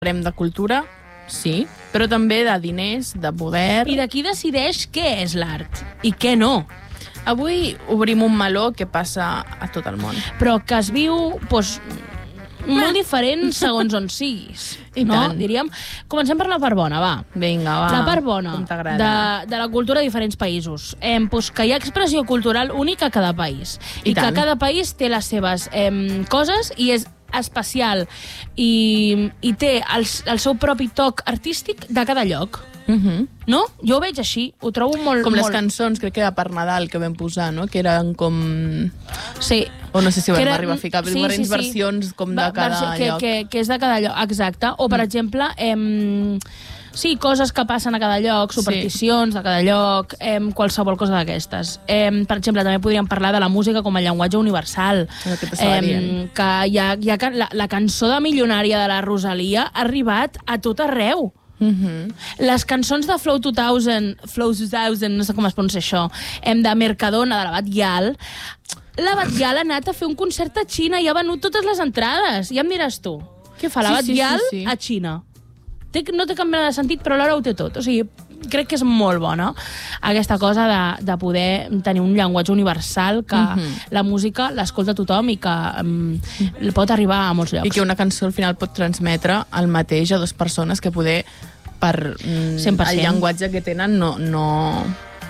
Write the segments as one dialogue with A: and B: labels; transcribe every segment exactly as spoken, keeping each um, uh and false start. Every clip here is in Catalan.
A: Parlem de cultura, sí, però també de diners, de poder...
B: I de qui decideix què és l'art i què no.
A: Avui obrim un meló que passa a tot el món.
B: Però que es viu doncs, molt diferent segons on siguis.
A: I
B: no?
A: tant.
B: Diríem, comencem per la part bona, va.
A: Vinga, va.
B: La part bona
A: Com
B: de,
A: t'agrada.
B: de la cultura de diferents països. Eh, doncs que hi ha expressió cultural única a cada país.
A: I
B: I, que
A: tant.
B: cada país té les seves eh, coses i és especial i, i té el, el seu propi toc artístic de cada lloc.
A: Uh -huh.
B: No? Jo ho veig així, ho trobo molt...
A: Com les
B: molt...
A: cançons, crec que era per Nadal que vam posar, no? Que eren com...
B: Sí.
A: O no sé si ho
B: Que
A: vam
B: era-
A: arribar a ficar,
B: sí,
A: diferents
B: sí, sí.
A: versions com de
B: Va-
A: cada
B: versió- que,
A: lloc.
B: Que, que és de cada lloc, exacte. O, per mm. exemple, em, sí, coses que passen a cada lloc, supersticions sí. de cada lloc, em, qualsevol cosa d'aquestes. Em, per exemple, també podríem parlar de la música com a llenguatge universal.
A: El que t'estava dient.
B: Que hi ha, hi ha, la, la cançó de Milionària de la Rosalia ha arribat a tot arreu.
A: Uh -huh.
B: Les cançons de Flow dos mil, Flow dos mil, no sé com es pronuncia això, hem de Mercadona, de la Batguial, la Batguial ha anat a fer un concert a Xina i ha venut totes les entrades. Ja em diràs tu, què fa la
A: Sí, sí,
B: Batguial
A: sí, sí.
B: a Xina? Té, no té cap mena de sentit, però alhora ho té tot. O sigui, crec que és molt bona aquesta cosa de, de poder tenir un llenguatge universal que uh -huh. la música l'escolta tothom i que um, pot arribar a molts llocs.
A: I que una cançó al final pot transmetre el mateix a dues persones que poder per mm,
B: cent per cent.
A: el llenguatge que tenen no, no,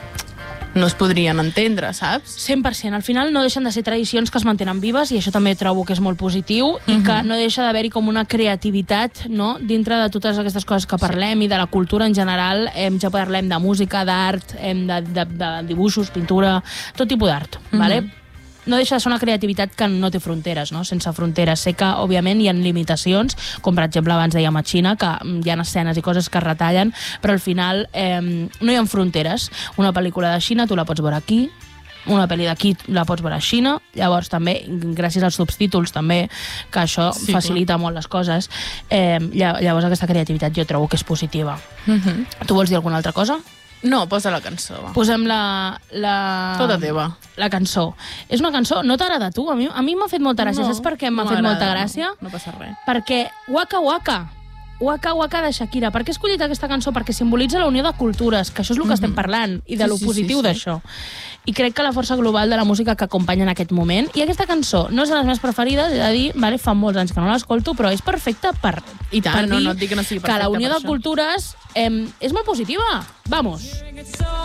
A: no es podrien entendre, saps?
B: cent per cent. Al final no deixen de ser tradicions que es mantenen vives i això també trobo que és molt positiu uh -huh. i que no deixa d'haver-hi com una creativitat, no?, dintre de totes aquestes coses que parlem sí. i de la cultura en general. Hem, ja parlem de música, d'art, hem de, de, de dibuixos, pintura, tot tipus d'art, uh -huh. vale? No deixa de ser una creativitat que no té fronteres, no? Sense fronteres. Sé que, òbviament, hi ha limitacions, com per exemple abans dèiem a Xina, que hi ha escenes i coses que es retallen, però al final eh, no hi ha fronteres. Una pel·lícula de Xina tu la pots veure aquí, una pel·li d'aquí la pots veure a Xina, llavors també, gràcies als subtítols també, que això
A: sí,
B: facilita molt les coses, eh, llavors aquesta creativitat jo trobo que és positiva.
A: Uh -huh.
B: Tu vols dir alguna altra cosa?
A: No, posa la cançó, va.
B: Posem la... la...
A: Tota teva.
B: La cançó. És una cançó... No t'agrada a tu? A mi a mi m'ha fet molta gràcia.
A: No,
B: Saps per què m'ha
A: no
B: fet molta
A: m'agrada,
B: gràcia?
A: No, no passa res.
B: Perquè Waka Waka. Waka Waka de Shakira. Per què he escollit aquesta cançó? Perquè simbolitza la unió de cultures, que això és el que mm-hmm. estem parlant, i de
A: Sí,
B: lo
A: sí,
B: positiu
A: sí, sí.
B: d'això. I crec que la força global de la música que acompanya en aquest moment. I aquesta cançó no és de les meves preferides, he de dir, vale, fa molts anys que no l'escolto, però és perfecta per,
A: I tant,
B: per
A: no,
B: dir
A: no et dic que no sigui
B: que la
A: perfecta
B: unió
A: per
B: de
A: això.
B: cultures eh, és molt positiva. Vamos.